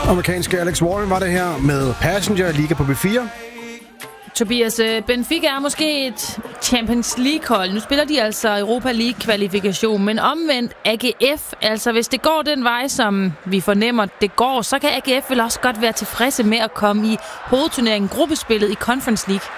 Amerikanske Alex Warren var det her med Passenger, Liga på B4. Tobias, Benfica er måske et Champions League-hold. Nu spiller de altså Europa League-kvalifikation, men omvendt AGF, altså hvis det går den vej, som vi fornemmer, det går, så kan AGF vel også godt være tilfredse med at komme i hovedturneringen, gruppespillet i Conference League.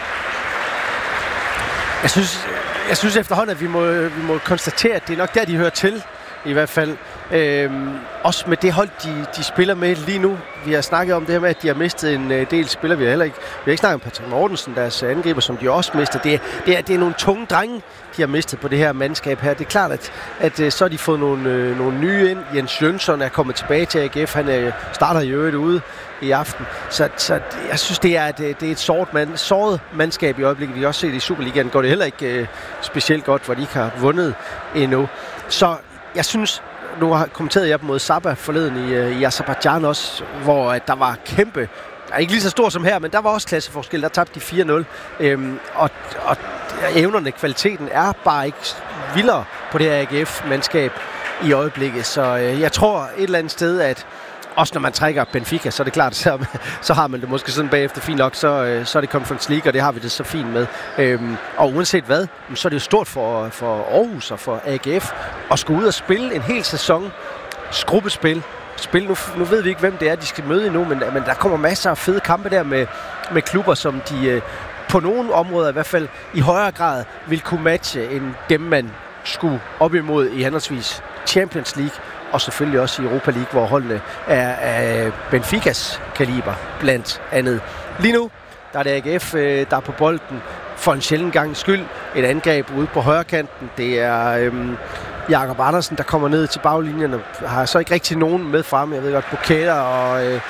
Jeg synes efterhånden, at vi må konstatere, at det er nok der, de hører til, i hvert fald. Også med det hold, de spiller med lige nu. Vi har snakket om det her med, at de har mistet en del spillere. Vi har ikke snakket om Patrick Mortensen, deres angriber, som de også mister. Det er nogle tunge drenge, de har mistet på det her mandskab her. Det er klart, at så har de fået nogle nye ind. Jens Jønsson er kommet tilbage til AGF. Han starter i øvrigt ude i aften. Så jeg synes, det er et såret mandskab i øjeblikket. Vi har også set i Superligaen går det heller ikke specielt godt, hvor de ikke har vundet endnu. Så jeg synes, nu har kommenteret jeg mod Sabah forleden i Aserbajdsjan også, hvor der var kæmpe, ikke lige så stor som her, men der var også klasseforskel. Der tabte de 4-0. Og evnerne, kvaliteten er bare ikke vildere på det her AGF-mandskab i øjeblikket. Så jeg tror et eller andet sted, at også når man trækker Benfica, så er det klart, så har man det måske sådan bagefter fint nok, så er det Conference League, og det har vi det så fint med. Og uanset hvad, så er det jo stort for Aarhus og for AGF at skulle ud og spille en hel sæson gruppespil. Nu ved vi ikke, hvem det er, de skal møde endnu, men der kommer masser af fede kampe der med klubber, som de på nogle områder i hvert fald i højere grad vil kunne matche end dem, man skulle op imod i henholdsvis Champions League og selvfølgelig også i Europa League, hvor holdene er af Benficas kaliber, blandt andet. Lige nu, der er det AGF, der er på bolden for en sjælden gangs skyld. Et angreb ude på højrekanten. Det er Jakob Andersen, der kommer ned til baglinjen og har så ikke rigtig nogen med frem. Jeg ved godt, Buketa og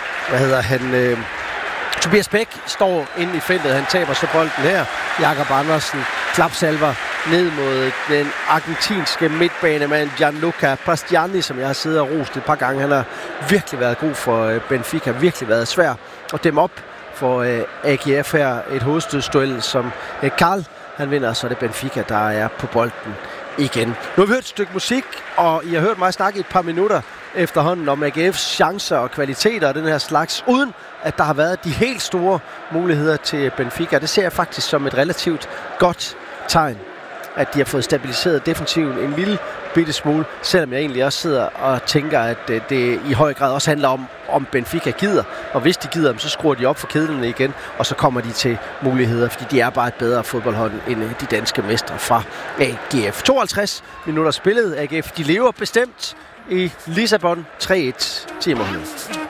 Tobias Bæk står inde i feltet. Han taber så bolden her. Jakob Andersen klapsalver ned mod den argentinske midtbanemand Gianluca Pastiani, som jeg har siddet og rost et par gange. Han har virkelig været god for Benfica, virkelig været svær at dæmme op for AGF her. Et hovedstødsduel, som Karl han vinder, så er det Benfica, der er på bolden igen. Nu har vi hørt et stykke musik, og I har hørt mig snakke et par minutter efterhånden om AGF's chancer og kvaliteter og den her slags, uden at der har været de helt store muligheder til Benfica. Det ser jeg faktisk som et relativt godt tegn, at de har fået stabiliseret defensiven en lille bitte smule, selvom jeg egentlig også sidder og tænker, at det i høj grad også handler om Benfica gider, og hvis de gider, så skruer de op for kedlerne igen, og så kommer de til muligheder, fordi de er bare et bedre fodboldhold end de danske mestre fra AGF. 52 minutter spillet. AGF, de lever bestemt i Lissabon 3-1 til Morgen.